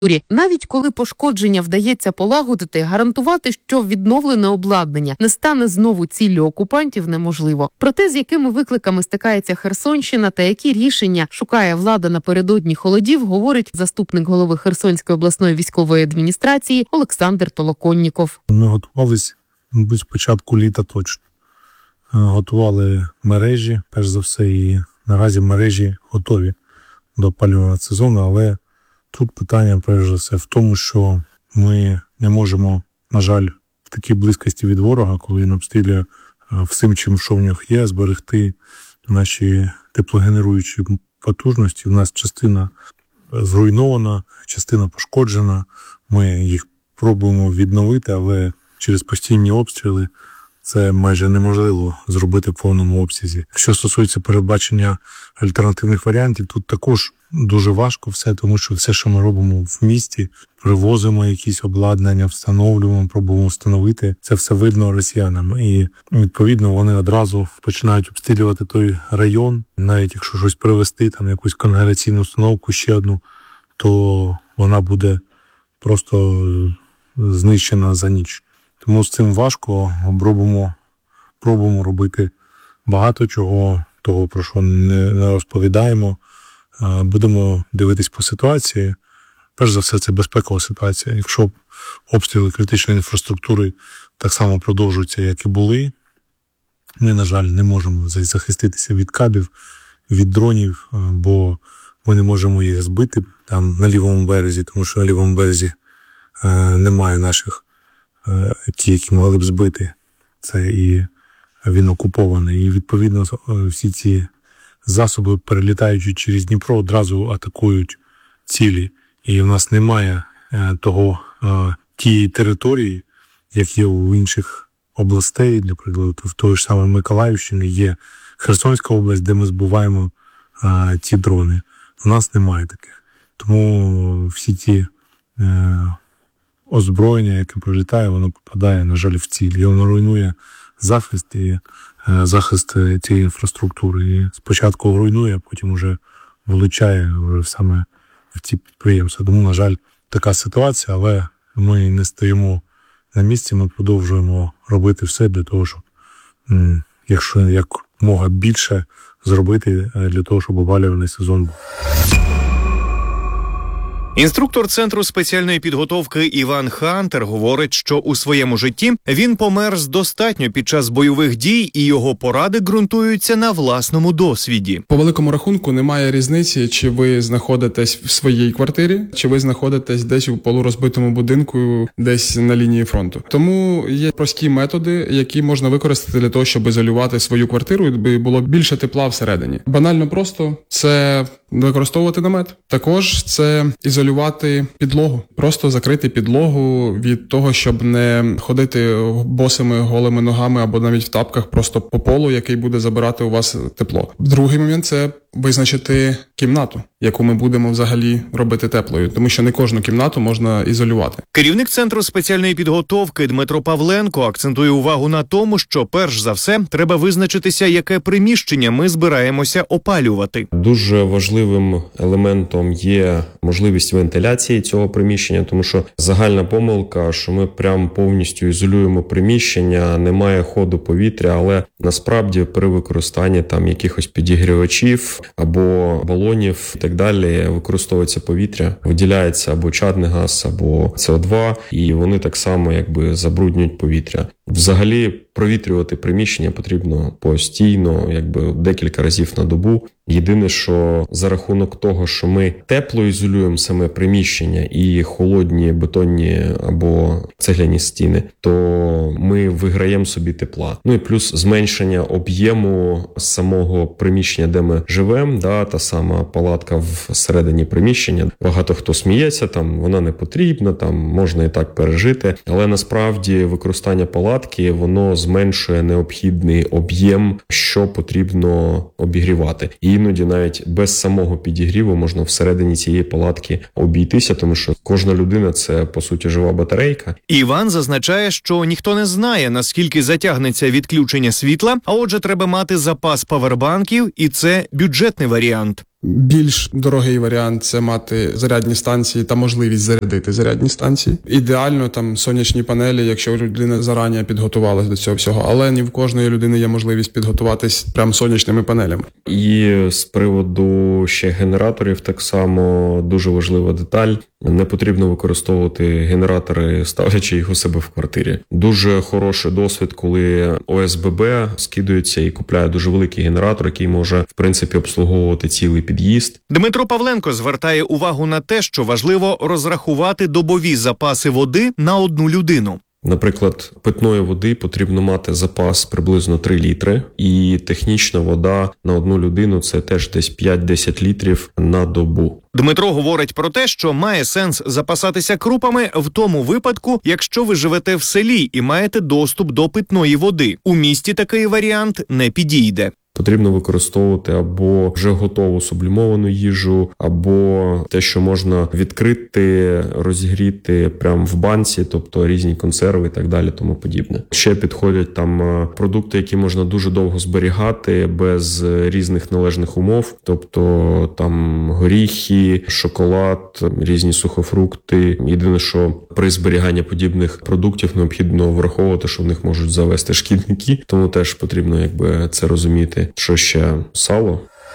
Навіть коли пошкодження вдається полагодити, гарантувати, що відновлене обладнання не стане знову ціллю окупантів, неможливо. Проте, з якими викликами стикається Херсонщина та які рішення шукає влада напередодні холодів, говорить заступник голови Херсонської обласної військової адміністрації Олександр Толоконніков. Ми готувалися з початку літа точно. Готували мережі, перш за все, і наразі мережі готові до опалювального сезону, але тут питання, перш за все, в тому, що ми не можемо, на жаль, в такій близькості від ворога, коли він обстрілює всім, чим що в нього є, зберегти наші теплогенеруючі потужності. У нас частина зруйнована, частина пошкоджена. Ми їх пробуємо відновити, але через постійні обстріли це майже неможливо зробити в повному обсязі. Якщо стосується передбачення альтернативних варіантів, тут також дуже важко все, тому що все, що ми робимо в місті, привозимо якісь обладнання, встановлюємо, пробуємо встановити, це все видно росіянам. І, відповідно, вони одразу починають обстрілювати той район. Навіть якщо щось привезти, там якусь конгрегаційну установку, ще одну, то вона буде просто знищена за ніч. Тому з цим важко, пробуємо робити багато чого, того, про що не розповідаємо. Будемо дивитись по ситуації. Перш за все, це безпекова ситуація. Якщо обстріли критичної інфраструктури так само продовжуються, як і були, ми, на жаль, не можемо захиститися від кабів, від дронів, бо ми не можемо їх збити там на лівому березі, тому що на лівому березі немає наших ті, які могли б збити, це і він окупований. І, відповідно, всі ці засоби, перелітаючи через Дніпро, одразу атакують цілі. І в нас немає тієї території, як є у інших областей, наприклад, в той ж самій Миколаївщині є Херсонська область, де ми збиваємо ці дрони. У нас немає таких. Тому всі ті озброєння, яке прилітає, воно попадає, на жаль, в ціль. І воно руйнує захист цієї інфраструктури. І спочатку руйнує, а потім вже влучає саме в ці підприємства. Тому, на жаль, така ситуація, але ми не стоїмо на місці, ми продовжуємо робити все для того, щоб, якщо якомога більше зробити для того, щоб опалювальний сезон був. Інструктор Центру спеціальної підготовки Іван Хантер говорить, що у своєму житті він померз достатньо під час бойових дій, і його поради ґрунтуються на власному досвіді. По великому рахунку немає різниці, чи ви знаходитесь в своїй квартирі, чи ви знаходитесь десь у полурозбитому будинку, десь на лінії фронту. Тому є прості методи, які можна використати для того, щоб ізолювати свою квартиру, і було більше тепла всередині. Банально просто – це використовувати намет. Також це ізолювати підлогу. Просто закрити підлогу від того, щоб не ходити босими голими ногами або навіть в тапках просто по полу, який буде забирати у вас тепло. Другий момент – це визначити кімнату, яку ми будемо взагалі робити теплою, тому що не кожну кімнату можна ізолювати. Керівник Центру спеціальної підготовки Дмитро Павленко акцентує увагу на тому, що перш за все треба визначитися, яке приміщення ми збираємося опалювати. Дуже важливим елементом є можливість вентиляції цього приміщення, тому що загальна помилка, що ми прям повністю ізолюємо приміщення, немає ходу повітря, але насправді при використанні там якихось підігрівачів або балонів і так далі використовується повітря, виділяється або чадний газ, або СО2, і вони так само забруднюють повітря. Взагалі провітрювати приміщення потрібно постійно, декілька разів на добу. Єдине, що за рахунок того, що ми тепло ізолюємо саме приміщення і холодні бетонні або цегляні стіни, то ми виграємо собі тепла. Ну і плюс зменшення об'єму самого приміщення, де ми живемо, та сама палатка всередині приміщення. Багато хто сміється, там вона не потрібна, там можна і так пережити, але насправді використання палатки, воно зменшує необхідний об'єм, що потрібно обігрівати. І іноді навіть без самого підігріву можна всередині цієї палатки обійтися, тому що кожна людина – це, по суті, жива батарейка. Іван зазначає, що ніхто не знає, наскільки затягнеться відключення світла, а отже, треба мати запас павербанків, і це бюджетний варіант. Більш дорогий варіант – це мати зарядні станції та можливість зарядити зарядні станції. Ідеально там сонячні панелі, якщо людина зарані підготувалась до цього всього, але не в кожної людини є можливість підготуватись прям сонячними панелями. І з приводу ще генераторів так само дуже важлива деталь. Не потрібно використовувати генератори, ставлячи їх у себе в квартирі. Дуже хороший досвід, коли ОСББ скидується і купляє дуже великий генератор, який може, в принципі, обслуговувати цілий під'їзд. Дмитро Павленко звертає увагу на те, що важливо розрахувати добові запаси води на одну людину. Наприклад, питної води потрібно мати запас приблизно 3 літри, і технічна вода на одну людину – це теж десь 5-10 літрів на добу. Дмитро говорить про те, що має сенс запасатися крупами в тому випадку, якщо ви живете в селі і маєте доступ до питної води. У місті такий варіант не підійде. Потрібно використовувати або вже готову сублімовану їжу, або те, що можна відкрити, розігріти прямо в банці, тобто різні консерви і так далі, тому подібне. Ще підходять там продукти, які можна дуже довго зберігати без різних належних умов, тобто там горіхи, шоколад, різні сухофрукти. Єдине, що при зберіганні подібних продуктів необхідно враховувати, що в них можуть завести шкідники, тому теж потрібно це розуміти. Що ще? Сало?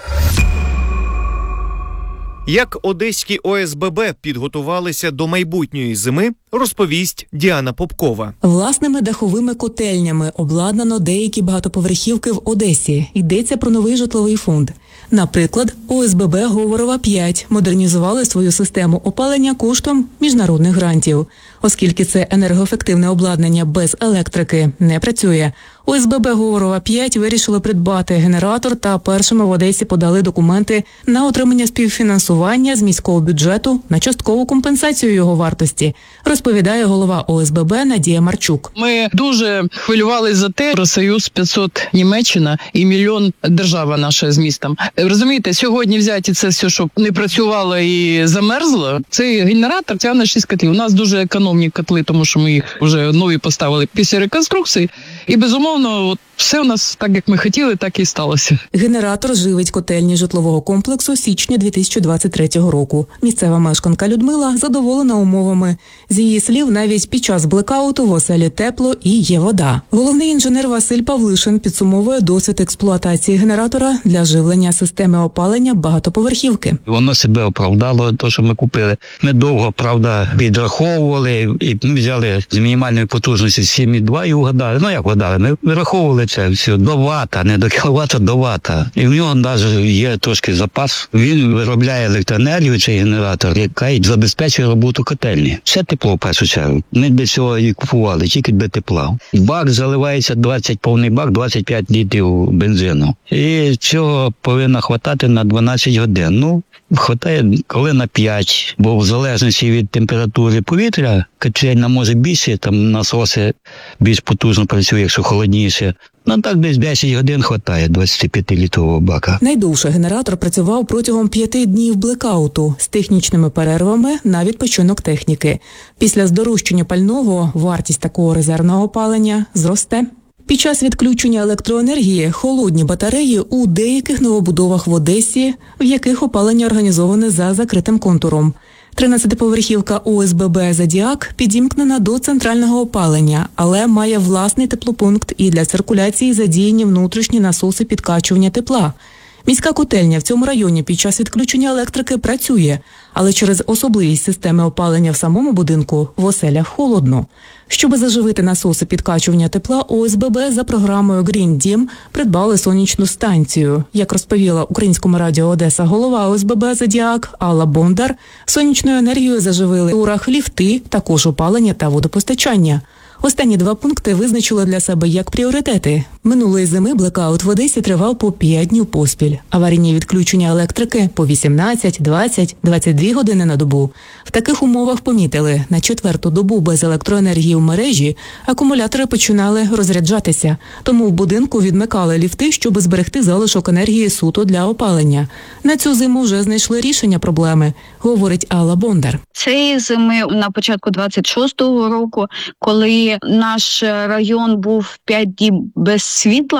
Як одеські ОСББ підготувалися до майбутньої зими, розповість Діана Попкова. Власними даховими котельнями обладнано деякі багатоповерхівки в Одесі. Йдеться про новий житловий фонд. Наприклад, ОСББ Говорова 5 модернізували свою систему опалення коштом міжнародних грантів. Оскільки це енергоефективне обладнання без електрики не працює, ОСББ Говорова 5 вирішили придбати генератор та першими в Одесі подали документи на отримання співфінансування з міського бюджету на часткову компенсацію його вартості, розповідає голова ОСББ Надія Марчук. Ми дуже хвилювалися за те, Євросоюз 500 Німеччина і мільйон держава наша з містом. Розумієте, сьогодні взяти це все, щоб не працювало і замерзло, цей генератор тягне 6 котлів. У нас дуже економні котли, тому що ми їх вже нові поставили після реконструкції. І, безумовно, все у нас так, як ми хотіли, так і сталося. Генератор живить котельні житлового комплексу січня 2023 року. Місцева мешканка Людмила задоволена умовами. З її слів, навіть під час блекауту в оселі тепло і є вода. Головний інженер Василь Павлишин підсумовує досвід експлуатації генератора для живлення системи опалення багатоповерхівки. Воно себе оправдало, те, що ми купили. Ми довго, правда, підраховували і взяли з мінімальної потужності 7,2 і угадали. Ну, як вгадали? Ми вираховували це все до вата, не до кіловата, до вата. І в нього навіть є трошки запас. Він виробляє електроенергію, цей генератор, яка й забезпечує роботу котельні. Все тепло, в першу чергу. Ми для цього і купували, тільки для тепла. Бак заливається повний бак, 25 літрів бензину. І цього повинно хватати на 12 годин. Ну, хватає коли на 5, бо в залежності від температури повітря, котельня може більше, там насоси більш потужно працює, якщо холодніше. Ну так десь 10 годин хватає 25-літрового бака. Найдовше генератор працював протягом 5 днів блекауту з технічними перервами на відпочинок техніки. Після здорожчання пального вартість такого резервного опалення зросте. Під час відключення електроенергії холодні батареї у деяких новобудовах в Одесі, в яких опалення організоване за закритим контуром. 13-поверхівка ОСББ «Зодіак» підімкнена до центрального опалення, але має власний теплопункт і для циркуляції задіяні внутрішні насоси підкачування тепла. Міська котельня в цьому районі під час відключення електрики працює, але через особливість системи опалення в самому будинку в оселях холодно. Щоб заживити насоси підкачування тепла, ОСББ за програмою Green Dім придбали сонячну станцію. Як розповіла Українському радіо Одеса голова ОСББ «Зодіак» Алла Бондар, сонячною енергією заживили у турах ліфти, також опалення та водопостачання. Останні 2 пункти визначили для себе як пріоритети. Минулої зими блекаут в Одесі тривав по 5 днів поспіль. Аварійні відключення електрики по 18, 20, 22 години на добу. В таких умовах помітили, на 4-ту добу без електроенергії в мережі акумулятори починали розряджатися. Тому в будинку відмикали ліфти, щоб зберегти залишок енергії суто для опалення. На цю зиму вже знайшли рішення проблеми, говорить Алла Бондар. Цієї зими на початку 26-го року, коли наш район був 5 діб без світла,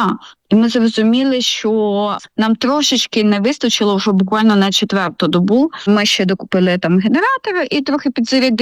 І ми зрозуміли, що нам трошечки не вистачило вже буквально на 4-ту добу. Ми ще докупили там генератори і трохи підзарядили.